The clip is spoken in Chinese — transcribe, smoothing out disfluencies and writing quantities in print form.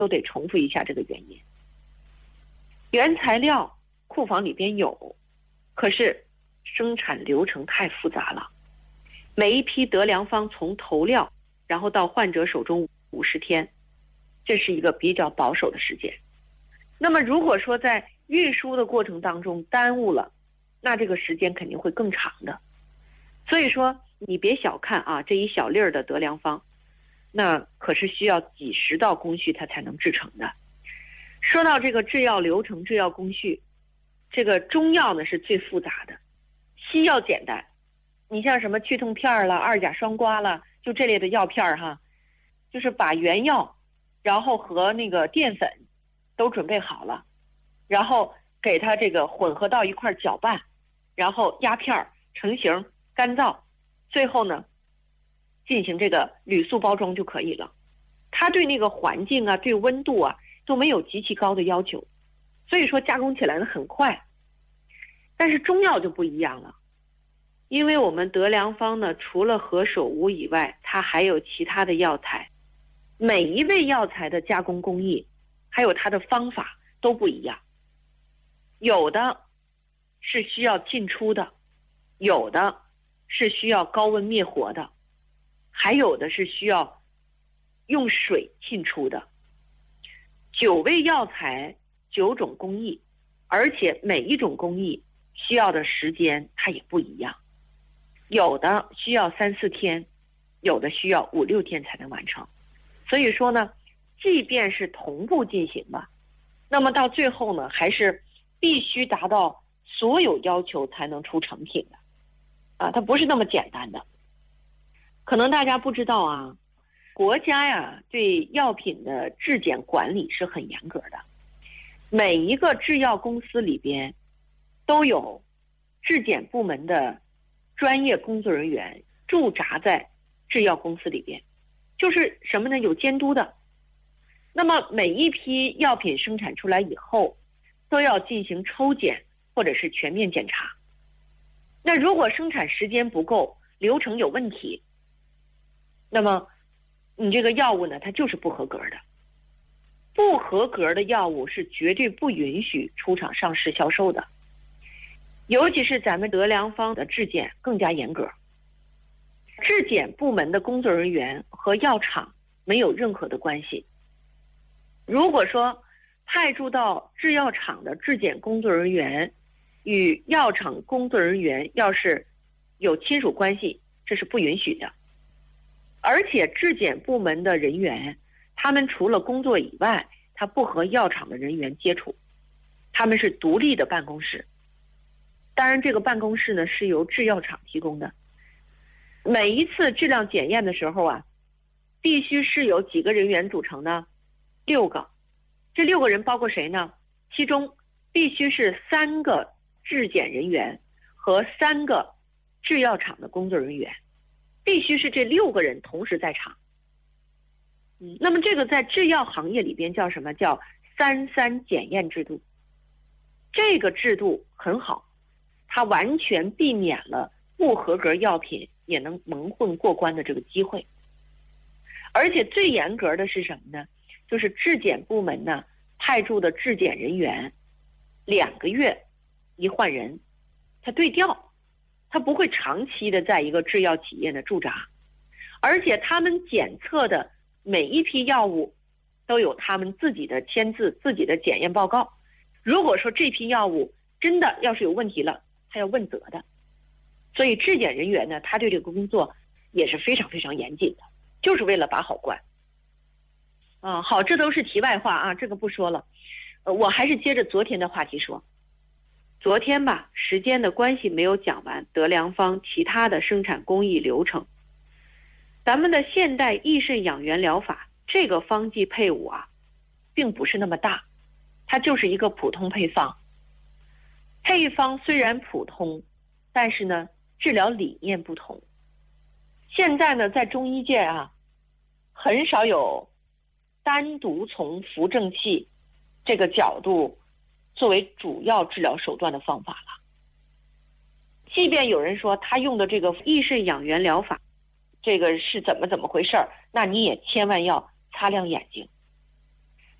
都得重复一下这个原因。原材料库房里边有，可是生产流程太复杂了，每一批得良方从投料然后到患者手中50天，这是一个比较保守的时间。那么如果说在运输的过程当中耽误了，那这个时间肯定会更长的。所以说你别小看啊，这一小粒儿的得良方，那可是需要几十道工序它才能制成的。说到这个制药流程、制药工序，这个中药呢是最复杂的，西药简单。你像什么去痛片了、2甲双胍了，就这类的药片哈，就是把原药然后和那个淀粉都准备好了，然后给它这个混合到一块搅拌，然后压片成型干燥，最后呢进行这个铝塑包装就可以了。它对那个环境啊、对温度啊都没有极其高的要求，所以说加工起来呢很快。但是中药就不一样了，因为我们得良方呢除了何首乌以外，它还有其他的药材，每一味药材的加工工艺还有它的方法都不一样，有的是需要浸出的，有的是需要高温灭活的，还有的是需要用水浸出的。9味药材9种工艺，而且每一种工艺需要的时间它也不一样，有的需要3、4天，有的需要5、6天才能完成。所以说呢，即便是同步进行吧，那么到最后呢还是必须达到所有要求才能出成品的啊，它不是那么简单的。可能大家不知道啊，国家呀对药品的质检管理是很严格的，每一个制药公司里边都有质检部门的专业工作人员驻扎在制药公司里边，就是什么呢？有监督的。那么每一批药品生产出来以后，都要进行抽检或者是全面检查。那如果生产时间不够，流程有问题，那么你这个药物呢，它就是不合格的。不合格的药物是绝对不允许出厂上市销售的。尤其是咱们得良方的质检更加严格，质检部门的工作人员和药厂没有任何的关系。如果说派驻到制药厂的质检工作人员与药厂工作人员要是有亲属关系，这是不允许的。而且质检部门的人员，他们除了工作以外，他不和药厂的人员接触，他们是独立的办公室。当然这个办公室呢是由制药厂提供的。每一次质量检验的时候啊，必须是由几个人员组成呢？6个。这6个人包括谁呢？其中必须是3个质检人员和3个制药厂的工作人员，必须是这6个人同时在场。那么这个在制药行业里边叫什么？叫3-3检验制度。这个制度很好，它完全避免了不合格药品也能蒙混过关的这个机会。而且最严格的是什么呢？就是质检部门呢派驻的质检人员2个月一换人，他对调，他不会长期的在一个制药企业的驻扎，而且他们检测的每一批药物都有他们自己的签字、自己的检验报告。如果说这批药物真的要是有问题了，他要问责的。所以质检人员呢，他对这个工作也是非常非常严谨的，就是为了把好关。好，这都是题外话啊，这个不说了。我还是接着昨天的话题说。昨天吧，时间的关系没有讲完得良方其他的生产工艺流程。咱们的现代益肾养元疗法这个方剂配伍啊，并不是那么大，它就是一个普通配方。配方虽然普通，但是呢，治疗理念不同。现在呢，在中医界啊，很少有单独从扶正气这个角度作为主要治疗手段的方法了。即便有人说他用的这个益肾养元疗法，这个是怎么回事，那你也千万要擦亮眼睛。